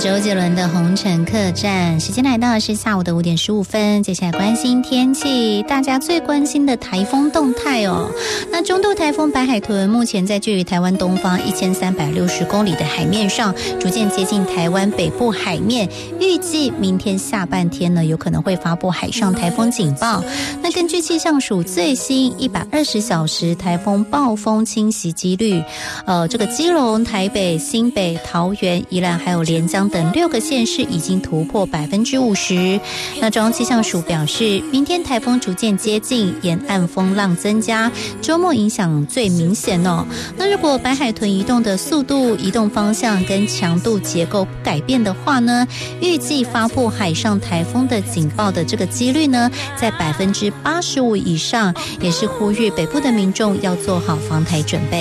周杰伦的红尘客栈，时间来到的是下午的5点15分。接下来关心天气，大家最关心的台风动态哦。那中度台风白海豚目前在距离台湾东方1360公里的海面上，逐渐接近台湾北部海面。预计明天下半天呢，有可能会发布海上台风警报。那根据气象署最新120小时台风暴风侵袭几率，这个基隆、台北、新北、桃园、宜兰还有连江等6个县市已经突破50%。那中央气象署表示，明天台风逐渐接近，沿岸风浪增加，周末影响最明显哦。那如果白海豚移动的速度、移动方向跟强度结构不改变的话呢，预计发布海上台风的警报的这个几率呢，在85%以上，也是呼吁北部的民众要做好防台准备。